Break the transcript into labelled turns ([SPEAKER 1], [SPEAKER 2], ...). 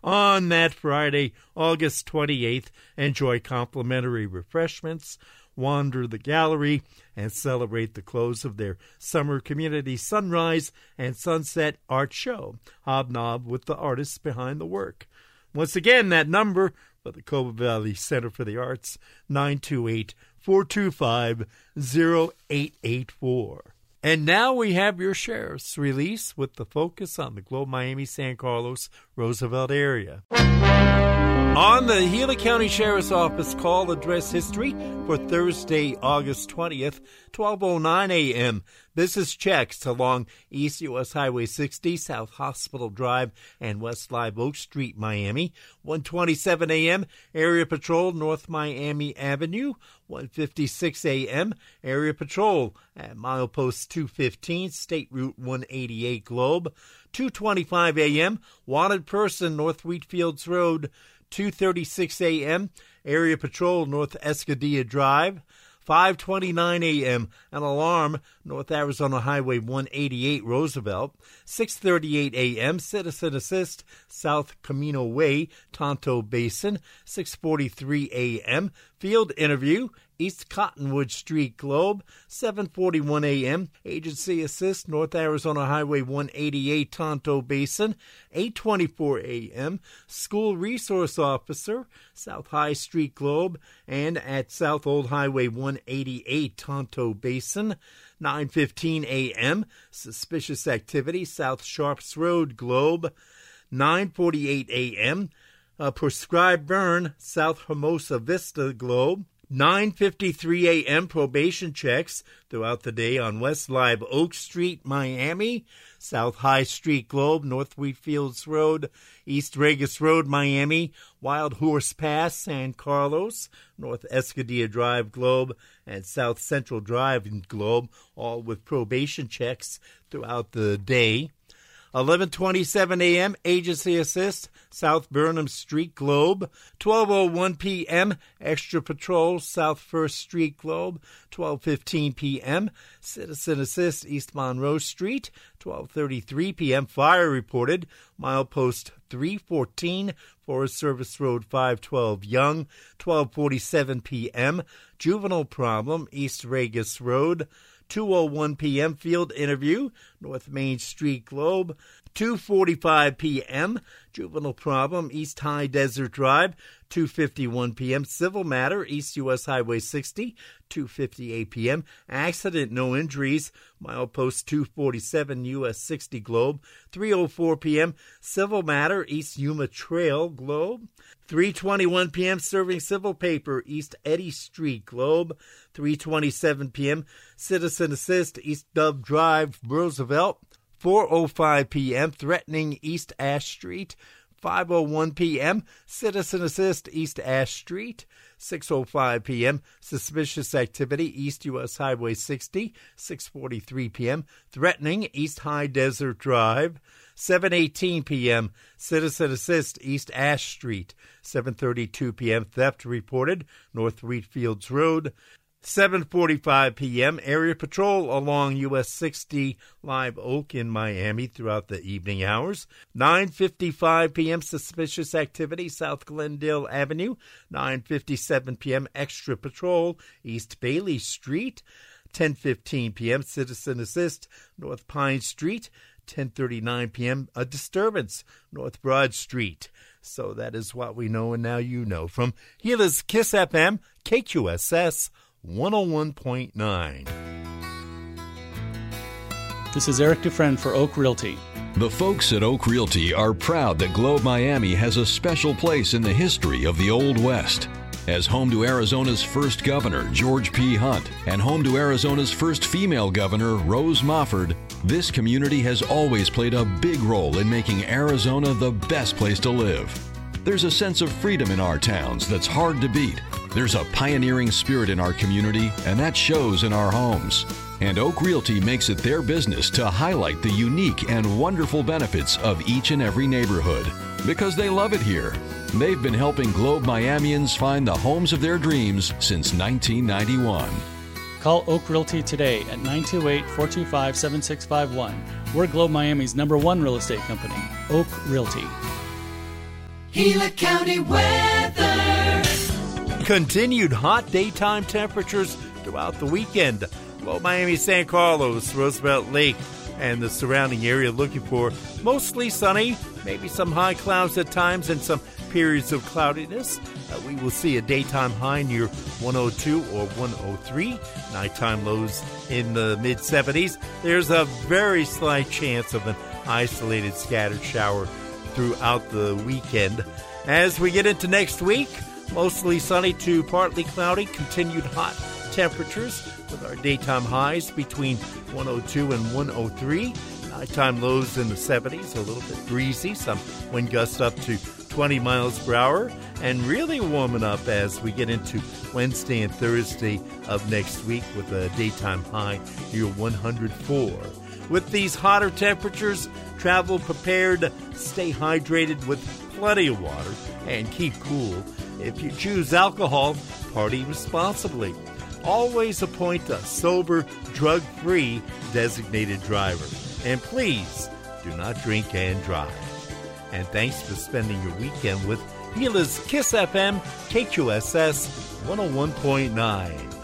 [SPEAKER 1] on that Friday, August 28th. Enjoy complimentary refreshments, wander the gallery, and celebrate the close of their summer community sunrise and sunset art show. Hobnob with the artists behind the work. Once again, that number for the Coba Valley Center for the Arts, 928-425-0884. And now we have your sheriff's release with the focus on the Globe Miami San Carlos Roosevelt area. On the Gila County Sheriff's Office call address history for Thursday, August 20th, 12:09 a.m. Business checks along East U.S. Highway 60, South Hospital Drive, and West Live Oak Street, Miami. 1:27 a.m. Area Patrol, North Miami Avenue. 1:56 a.m. Area Patrol at Milepost 215, State Route 188 Globe. 2:25 a.m. Wanted person, North Wheatfields Road. 2:36 a.m. Area Patrol, North Escadilla Drive. 5:29 a.m. An alarm, North Arizona Highway 188 Roosevelt. 6:38 a.m. Citizen Assist, South Camino Way, Tonto Basin. 6:43 a.m. Field interview, East Cottonwood Street Globe. 7:41 a.m. Agency Assist, North Arizona Highway 188 Tonto Basin. 8:24 a.m. School Resource Officer, South High Street Globe, and at South Old Highway 188 Tonto Basin. 9:15 a.m. Suspicious activity, South Sharps Road Globe. 9:48 a.m. Prescribed burn, South Hermosa Vista Globe. 9:53 a.m. Probation checks throughout the day on West Live Oak Street, Miami. South High Street Globe, North Wheatfields Road, East Regis Road, Miami. Wild Horse Pass, San Carlos. North Escadilla Drive Globe, and South Central Drive Globe, all with probation checks throughout the day. 11:27 a.m. Agency Assist, South Burnham Street Globe. 12:01 p.m. Extra Patrol, South First Street Globe. 12:15 p.m. Citizen Assist, East Monroe Street. 12:33 p.m. Fire reported, Milepost 314, Forest Service Road 512 Young. 12:47 p.m. Juvenile problem, East Regis Road. 2:01 p.m. Field interview, North Main Street Globe. 2:45 p.m. Juvenile problem, East High Desert Drive. 2:51 p.m. Civil matter, East U.S. Highway 60. 2:58 p.m. Accident, no injuries, Milepost 247 U.S. 60 Globe. 3:04 p.m. Civil matter, East Yuma Trail Globe. 3:21 p.m. Serving civil paper, East Eddy Street Globe. 3:27 p.m. Citizen Assist, East Dove Drive, Roosevelt. 4:05 p.m. Threatening, East Ash Street. 5:01 p.m. Citizen Assist, East Ash Street. 6:05 p.m. Suspicious activity, East U.S. Highway 60. 6:43 p.m. Threatening, East High Desert Drive. 7:18 p.m. Citizen Assist, East Ash Street. 7:32 p.m. Theft reported, North Wheatfields Road. 7:45 p.m. Area Patrol along U.S. 60 Live Oak in Miami throughout the evening hours. 9:55 p.m. Suspicious activity, South Glendale Avenue. 9:57 p.m. Extra Patrol, East Bailey Street. 10:15 p.m. Citizen Assist, North Pine Street. 10:39 p.m. A disturbance, North Broad Street. So that is what we know, and now you know. From Gila's Kiss FM, KQSS 101.9.
[SPEAKER 2] This is Eric Dufresne for Oak Realty.
[SPEAKER 3] The folks at Oak Realty are proud that Globe Miami has a special place in the history of the Old West. As home to Arizona's first governor, George P. Hunt, and home to Arizona's first female governor, Rose Mofford, this community has always played a big role in making Arizona the best place to live. There's a sense of freedom in our towns that's hard to beat. There's a pioneering spirit in our community, and that shows in our homes. And Oak Realty makes it their business to highlight the unique and wonderful benefits of each and every neighborhood, because they love it here. They've been helping Globe Miamians find the homes of their dreams since 1991.
[SPEAKER 2] Call Oak Realty today at 928-425-7651. We're Globe Miami's #1 real estate company, Oak Realty.
[SPEAKER 4] Gila County weather.
[SPEAKER 1] Continued hot daytime temperatures throughout the weekend. Well, Miami, San Carlos, Roosevelt Lake, and the surrounding area looking for mostly sunny, maybe some high clouds at times and some periods of cloudiness. We will see a daytime high near 102 or 103, nighttime lows in the mid-70s. There's a very slight chance of an isolated scattered shower throughout the weekend. As we get into next week, mostly sunny to partly cloudy, continued hot temperatures with our daytime highs between 102 and 103. Nighttime lows in the 70s, a little bit breezy, some wind gusts up to 20 miles per hour, and really warming up as we get into Wednesday and Thursday of next week with a daytime high near 104. With these hotter temperatures, travel prepared, stay hydrated with plenty of water, and keep cool. If you choose alcohol, party responsibly. Always appoint a sober, drug-free designated driver. And please, do not drink and drive. And thanks for spending your weekend with Gila's Kiss FM, KQSS 101.9.